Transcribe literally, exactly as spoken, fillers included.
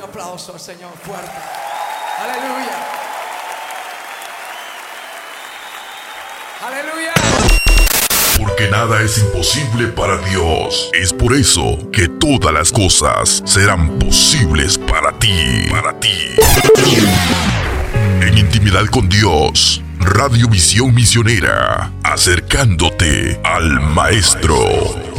aplauso al Señor fuerte. Aleluya. Aleluya. Porque nada es imposible para Dios. Es por eso que todas las cosas serán posibles para ti. Para ti. En intimidad con Dios. Radio Visión Misionera. Acercándote al Maestro.